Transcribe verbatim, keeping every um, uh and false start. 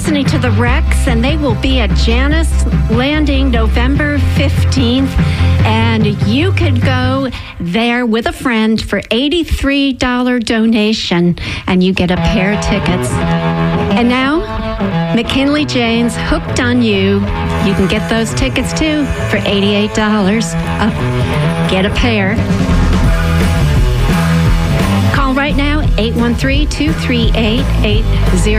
listening to The Rex, and they will be at Janus Landing November fifteenth. And you could go there with a friend for eighty-three dollars donation, and you get a pair of tickets. And now, McKinley Jane's Hooked on You. You can get those tickets, too, for eighty-eight dollars. Uh, get a pair. Call right now, eight one three, two three eight, eight zero